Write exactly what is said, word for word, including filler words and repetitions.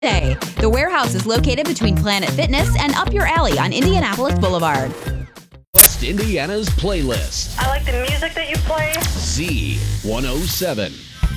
today. The warehouse is located between Planet Fitness and Up Your Alley on Indianapolis Boulevard. West Indiana's playlist. I like the music that you play. Z one oh seven.